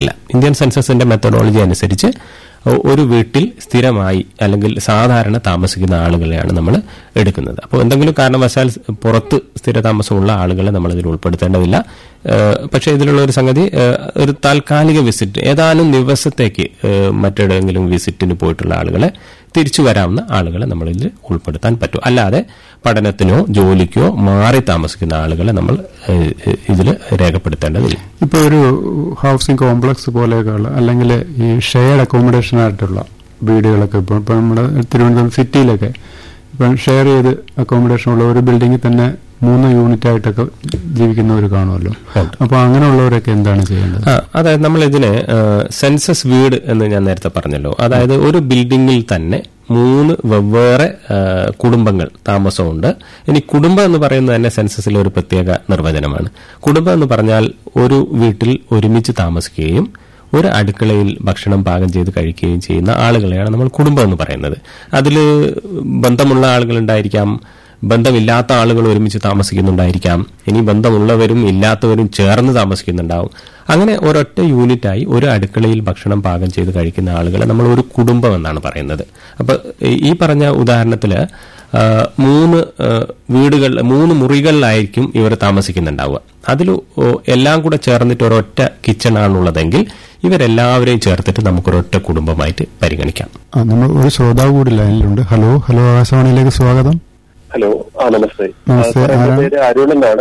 പറ്റില്ല. ഇന്ത്യൻ സെൻസസിന്റെ മെത്തഡോളജി അനുസരിച്ച് ഒരു വീട്ടിൽ സ്ഥിരമായി അല്ലെങ്കിൽ സാധാരണ താമസിക്കുന്ന ആളുകളെയാണ് നമ്മൾ എടുക്കുന്നത്. അപ്പോൾ എന്തെങ്കിലും കാരണവശാൽ പുറത്ത് സ്ഥിരതാമസമുള്ള ആളുകളെ നമ്മൾ ഇതിൽ ഉൾപ്പെടുത്തേണ്ടതില്ല. പക്ഷേ ഇതിലുള്ള ഒരു സംഗതി, ഒരു താൽക്കാലിക വിസിറ്റ്, ഏതാനും ദിവസത്തേക്ക് മറ്റെവിടെയെങ്കിലും വിസിറ്റിന് പോയിട്ടുള്ള ആളുകളെ തിരിച്ചു വരാവുന്ന ആളുകളെ നമ്മളിൽ ഉൾപ്പെടുത്താൻ പറ്റും. അല്ലാതെ പഠനത്തിനോ ജോലിക്കോ മാറി താമസിക്കുന്ന ആളുകളെ നമ്മൾ ഇതിൽ രേഖപ്പെടുത്തേണ്ടതില്ല. ഇപ്പോൾ ഒരു ഹൗസിംഗ് കോംപ്ലക്സ് പോലെയൊക്കെയുള്ള അല്ലെങ്കിൽ ഈ ഷെയർഡ് അക്കോമഡേഷൻ ആയിട്ടുള്ള വീടുകളൊക്കെ ഇപ്പോൾ നമ്മുടെ തിരുവനന്തപുരം സിറ്റിയിലൊക്കെ ഇപ്പം ഷെയർ ചെയ്ത് അക്കോമഡേഷൻ ഉള്ള ഒരു ബിൽഡിങ്ങിൽ തന്നെ 3 യൂണിറ്റ് ആയിട്ടൊക്കെ ജീവിക്കുന്നവർ കാണുമല്ലോ. അപ്പോൾ അങ്ങനെയുള്ളവരൊക്കെ എന്താണ് ചെയ്യേണ്ടത്? അതായത് നമ്മൾ ഇതിന് സെൻസസ് വീട് എന്ന് ഞാൻ നേരത്തെ പറഞ്ഞല്ലോ. അതായത് ഒരു ബിൽഡിംഗിൽ തന്നെ 3 വെവ്വേറെ കുടുംബങ്ങൾ താമസമുണ്ട്. ഇനി കുടുംബം എന്ന് പറയുന്നത് തന്നെ സെൻസസിലെ ഒരു പ്രത്യേക നിർവചനമാണ്. കുടുംബം എന്ന് പറഞ്ഞാൽ ഒരു വീട്ടിൽ ഒരുമിച്ച് താമസിക്കുകയും ഒരു അടുക്കളയിൽ ഭക്ഷണം പാകം ചെയ്ത് കഴിക്കുകയും ചെയ്യുന്ന ആളുകളെയാണ് നമ്മൾ കുടുംബം എന്ന് പറയുന്നത്. അതിൽ ബന്ധമുള്ള ആളുകളുണ്ടായിരിക്കാം, ബന്ധമില്ലാത്ത ആളുകൾ ഒരുമിച്ച് താമസിക്കുന്നുണ്ടായിരിക്കാം, ഇനി ബന്ധമുള്ളവരും ഇല്ലാത്തവരും ചേർന്ന് താമസിക്കുന്നുണ്ടാവും. അങ്ങനെ ഒരൊറ്റ യൂണിറ്റായി ഒരു അടുക്കളയിൽ ഭക്ഷണം പാകം ചെയ്ത് കഴിക്കുന്ന ആളുകളെ നമ്മൾ ഒരു കുടുംബം എന്നാണ് പറയുന്നത്. അപ്പൊ ഈ പറഞ്ഞ ഉദാഹരണത്തില് 3 വീടുകൾ 3 മുറികളിലായിരിക്കും ഇവർ താമസിക്കുന്നുണ്ടാവുക. അതിൽ എല്ലാം കൂടെ ചേർന്നിട്ട് ഒരൊറ്റ കിച്ചണാണുള്ളതെങ്കിൽ ഇവരെല്ലാവരെയും ചേർത്തിട്ട് നമുക്കൊരൊറ്റ കുടുംബമായിട്ട് പരിഗണിക്കാം. നമ്മൾ ഒരു ശ്രോതാവ് കൂടി ലൈനിലുണ്ട്. ഹലോ ആകാശവാണിയിലേക്ക് സ്വാഗതം. ഹലോ, നമസ്തേ. എന്റെ പേര് അരുൺ എന്നാണ്.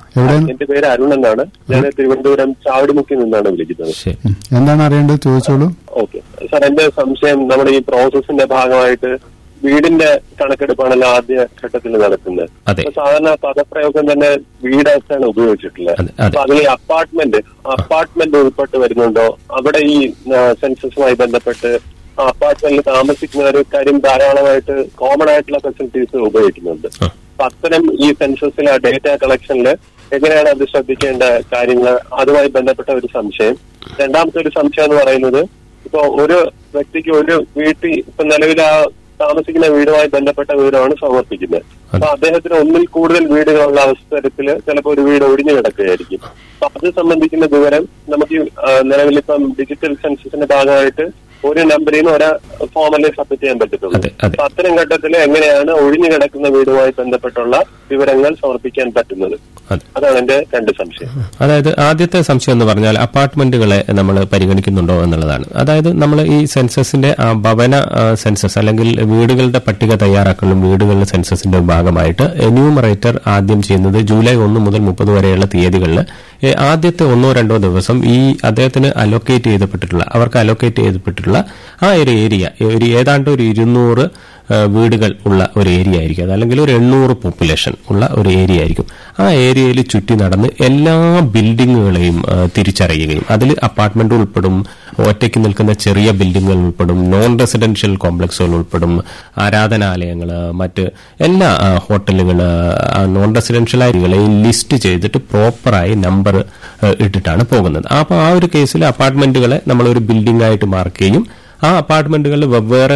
ഞാൻ തിരുവനന്തപുരം ചാവടിമുക്കിൽ നിന്നാണ് വിളിക്കുന്നത്. എന്താണ് അറിയേണ്ടത്, ചോദിച്ചോളൂ. ഓക്കെ സാർ, എന്റെ സംശയം, നമ്മുടെ ഈ പ്രോസസ്സിന്റെ ഭാഗമായിട്ട് വീടിന്റെ കണക്കെടുപ്പാണല്ലോ ആദ്യ ഘട്ടത്തിൽ നടക്കുന്നത്. സാധാരണ പദപ്രയോഗം തന്നെ വീടാണ് ഉപയോഗിച്ചിട്ടുള്ളത്. അപ്പൊ അതിൽ അപ്പാർട്ട്മെന്റ് ഉൾപ്പെട്ട് വരുന്നുണ്ടോ? അവിടെ ഈ സെൻസസുമായി ബന്ധപ്പെട്ട് അപ്പാർട്ട്മെന്റിൽ താമസിക്കുന്ന ഒരു കാര്യം ധാരാളമായിട്ട് കോമൺ ആയിട്ടുള്ള ഫെസിലിറ്റീസ് ഉപയോഗിക്കുന്നുണ്ട്. അപ്പൊ അത്തരം ഈ സെൻസസിലെ ഡേറ്റ കളക്ഷനിൽ എങ്ങനെയാണ് അത് ശ്രദ്ധിക്കേണ്ട കാര്യങ്ങൾ, അതുമായി ബന്ധപ്പെട്ട ഒരു സംശയം. രണ്ടാമത്തെ ഒരു സംശയം എന്ന് പറയുന്നത്, ഇപ്പൊ ഒരു വ്യക്തിക്ക് ഒരു വീട്ടിൽ ഇപ്പൊ നിലവിൽ ആ താമസിക്കുന്ന വീടുമായി ബന്ധപ്പെട്ട വിവരമാണ് സമർപ്പിക്കുന്നത്. അപ്പൊ അദ്ദേഹത്തിന് ഒന്നിൽ കൂടുതൽ വീടുകളുള്ള അവസരത്തിൽ ചിലപ്പോൾ ഒരു വീട് ഒഴിഞ്ഞു കിടക്കുകയായിരിക്കും. അപ്പൊ അത് സംബന്ധിക്കുന്ന വിവരം നമുക്ക് നിലവിലിപ്പം ഡിജിറ്റൽ സെൻസസിന്റെ ഭാഗമായിട്ട് ഒരു നമ്പറിൽ നിന്ന് ഒരു ഫോമല്ലേ സബ്മിറ്റ് ചെയ്യാൻ പറ്റത്തുള്ളൂ. അപ്പൊ അത്തരം ഘട്ടത്തിൽ എങ്ങനെയാണ് ഒഴിഞ്ഞു കിടക്കുന്ന വീടുമായി ബന്ധപ്പെട്ടുള്ള വിവരങ്ങൾ സമർപ്പിക്കാൻ പറ്റുന്നത്? അതാണ് എന്റെ 2 സംശയം. അതായത് ആദ്യത്തെ സംശയം എന്ന് പറഞ്ഞാൽ അപ്പാർട്ട്മെന്റുകളെ നമ്മൾ പരിഗണിക്കുന്നുണ്ടോ എന്നുള്ളതാണ്. അതായത് നമ്മൾ ഈ സെൻസസിന്റെ ഭവന സെൻസസ് അല്ലെങ്കിൽ വീടുകളുടെ പട്ടിക തയ്യാറാക്കലും വീടുകളുടെ സെൻസസിന്റെ ഭാഗമായിട്ട് എന്യൂമറേറ്റർ ആദ്യം ചെയ്യുന്നത് ജൂലൈ 1 മുതൽ 30 വരെയുള്ള തീയതികളിൽ ആദ്യത്തെ 1-2 ദിവസം ഈ അദ്ദേഹത്തിന് അവർക്ക് അലോക്കേറ്റ് ചെയ്തിട്ടുള്ള ആ ഒരു ഏരിയ, ഏതാണ്ട് ഒരു 200 വീടുകൾ ഉള്ള ഒരു ഏരിയ ആയിരിക്കും. അതല്ലെങ്കിൽ ഒരു 800 പോപ്പുലേഷൻ ഉള്ള ഒരു ഏരിയ ആയിരിക്കും. ആ ഏരിയയിൽ ചുറ്റി നടന്ന് എല്ലാ ബിൽഡിങ്ങുകളെയും തിരിച്ചറിയുകയും അതിൽ അപ്പാർട്ട്മെന്റ് ഉൾപ്പെടും, ഒറ്റയ്ക്ക് നിൽക്കുന്ന ചെറിയ ബിൽഡിങ്ങുകൾ ഉൾപ്പെടും, നോൺ റെസിഡൻഷ്യൽ കോംപ്ലക്സുകൾ ഉൾപ്പെടും, ആരാധനാലയങ്ങൾ, മറ്റ് എല്ലാ ഹോട്ടലുകൾ, നോൺ റെസിഡൻഷ്യൽ ഏരിയകളെയും ലിസ്റ്റ് ചെയ്തിട്ട് പ്രോപ്പറായി നമ്പർ ഇട്ടിട്ടാണ് പോകുന്നത്. അപ്പോൾ ആ ഒരു കേസിൽ അപ്പാർട്ട്മെന്റുകളെ നമ്മളൊരു ബിൽഡിംഗ് ആയിട്ട് മാർക്ക് ചെയ്യും. ആ അപ്പാർട്ട്മെന്റുകളിൽ വെവ്വേറെ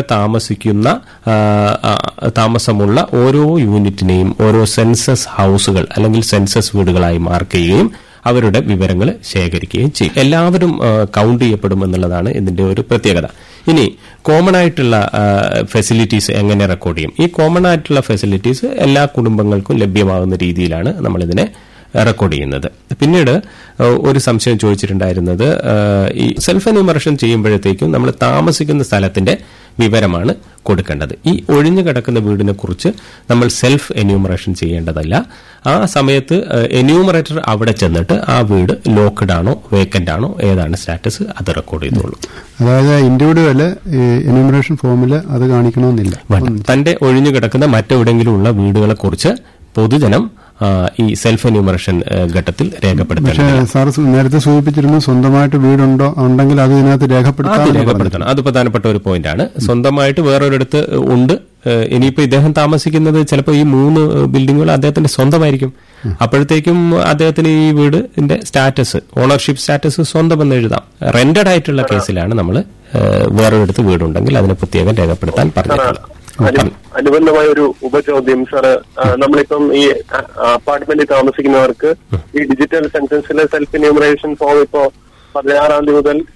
താമസമുള്ള ഓരോ യൂണിറ്റിനെയും ഓരോ സെൻസസ് ഹൌസുകൾ അല്ലെങ്കിൽ സെൻസസ് വീടുകളായി മാർക്ക് ചെയ്യുകയും അവരുടെ വിവരങ്ങൾ ശേഖരിക്കുകയും ചെയ്യും. എല്ലാവരും കൌണ്ട് ചെയ്യപ്പെടും എന്നുള്ളതാണ് ഇതിന്റെ ഒരു പ്രത്യേകത. ഇനി കോമൺ ആയിട്ടുള്ള ഫെസിലിറ്റീസ് എങ്ങനെ റെക്കോർഡ് ചെയ്യും? ഈ കോമൺ ആയിട്ടുള്ള ഫെസിലിറ്റീസ് എല്ലാ കുടുംബങ്ങൾക്കും ലഭ്യമാകുന്ന രീതിയിലാണ് നമ്മളിതിനെ റെക്കോർഡ് ചെയ്യുന്നത്. പിന്നീട് ഒരു സംശയം ചോദിച്ചിട്ടുണ്ടായിരുന്നത്, ഈ സെൽഫ് എന്യൂമറേഷൻ ചെയ്യുമ്പോഴത്തേക്കും നമ്മൾ താമസിക്കുന്ന സ്ഥലത്തിന്റെ വിവരമാണ് കൊടുക്കേണ്ടത്. ഈ ഒഴിഞ്ഞു കിടക്കുന്ന വീടിനെ കുറിച്ച് നമ്മൾ സെൽഫ് എന്യൂമറേഷൻ ചെയ്യേണ്ടതല്ല. ആ സമയത്ത് എന്യൂമറേറ്റർ അവിടെ ചെന്നിട്ട് ആ വീട് ലോക്ക്ഡ് ആണോ വേക്കന്റ് ആണോ ഏതാണ് സ്റ്റാറ്റസ് അത് റെക്കോർഡ് ചെയ്തോളൂ. അതായത് ഇൻഡിവിജ്വൽ എന്യൂമറേഷൻ ഫോമിൽ അത് കാണിക്കണമെന്നില്ല. തന്റെ ഒഴിഞ്ഞു കിടക്കുന്ന മറ്റെവിടെയെങ്കിലും ഉള്ള വീടുകളെ കുറിച്ച് പൊതുജനം ഈ സെൽഫ് എന്യൂമറേഷൻ ഘട്ടത്തിൽ രേഖപ്പെടുത്തണം. സാർ നേരത്തെ സൂചിപ്പിച്ചിരുന്നു, സ്വന്തമായിട്ട് വീടുണ്ടോ ഉണ്ടെങ്കിൽ അത് ഇതിനകത്ത് രേഖപ്പെടുത്തണം. അത് പ്രധാനപ്പെട്ട ഒരു പോയിന്റാണ്. സ്വന്തമായിട്ട് വേറൊരിടത്ത് ഉണ്ട്. ഇനിയിപ്പോ ഇദ്ദേഹം താമസിക്കുന്നത് ചിലപ്പോൾ ഈ 3 ബിൽഡിങ്ങുകൾ അദ്ദേഹത്തിന്റെ സ്വന്തമായിരിക്കും. അപ്പോഴത്തേക്കും അദ്ദേഹത്തിന് ഈ വീടിന്റെ സ്റ്റാറ്റസ്, ഓണർഷിപ്പ് സ്റ്റാറ്റസ് സ്വന്തം എന്ന് എഴുതാം. റെന്റഡ് ആയിട്ടുള്ള കേസിലാണ് നമ്മൾ വേറൊരിടത്ത് വീടുണ്ടെങ്കിൽ അതിനെ പ്രത്യേകം രേഖപ്പെടുത്താൻ പറഞ്ഞിട്ടുള്ളത്. അനുബന്ധമായ ഒരു ഉപചോദ്യം സാർ, നമ്മളിപ്പം ഈ അപ്പാർട്ട്മെന്റിൽ താമസിക്കുന്നവർക്ക് ഈ ഡിജിറ്റൽ സെൻസസിലെ സെൽഫ് എന്യൂമറേഷൻ ഫോം ഇപ്പോ 16 മുതൽ